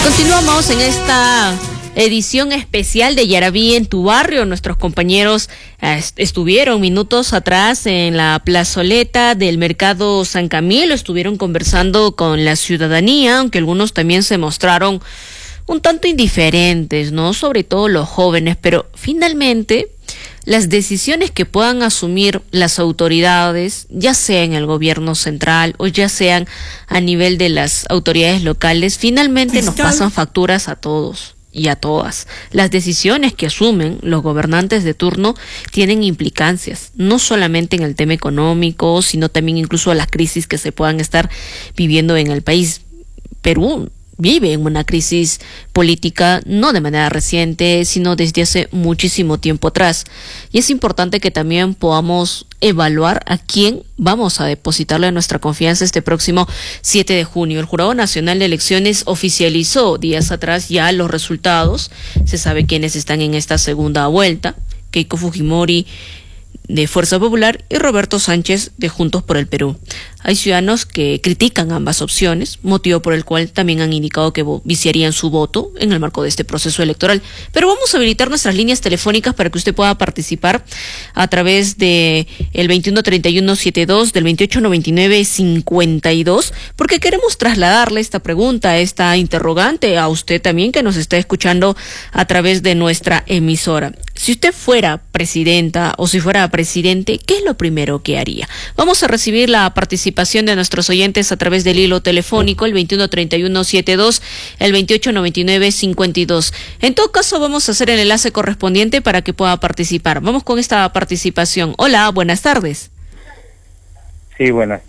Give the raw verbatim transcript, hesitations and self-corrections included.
Continuamos en esta edición especial de Yaraví en tu barrio. Nuestros compañeros eh, estuvieron minutos atrás en la plazoleta del Mercado San Camilo, estuvieron conversando con la ciudadanía, aunque algunos también se mostraron un tanto indiferentes, ¿no? Sobre todo los jóvenes, pero finalmente las decisiones que puedan asumir las autoridades, ya sea en el gobierno central o ya sean a nivel de las autoridades locales, finalmente nos pasan facturas a todos y a todas. Las decisiones que asumen los gobernantes de turno tienen implicancias, no solamente en el tema económico, sino también incluso a las crisis que se puedan estar viviendo en el país. Perú vive en una crisis política no de manera reciente, sino desde hace muchísimo tiempo atrás. Y es importante que también podamos evaluar a quién vamos a depositarle nuestra confianza este próximo siete de junio. El Jurado Nacional de Elecciones oficializó días atrás ya los resultados. Se sabe quiénes están en esta segunda vuelta: Keiko Fujimori de Fuerza Popular y Roberto Sánchez de Juntos por el Perú. Hay ciudadanos que critican ambas opciones, motivo por el cual también han indicado que viciarían su voto en el marco de este proceso electoral. Pero vamos a habilitar nuestras líneas telefónicas para que usted pueda participar a través de el veintiuno treinta y uno setenta y dos, del veintiocho noventa y nueve cincuenta y dos, porque queremos trasladarle esta pregunta, esta interrogante a usted también que nos está escuchando a través de nuestra emisora. Si usted fuera presidenta o si fuera presidente, ¿qué es lo primero que haría? Vamos a recibir la participación de nuestros oyentes a través del hilo telefónico, el veintiuno treinta y uno setenta y dos, el veintiocho noventa y nueve cincuenta y dos. En todo caso, vamos a hacer el enlace correspondiente para que pueda participar. Vamos con esta participación. Hola, buenas tardes. Sí, buenas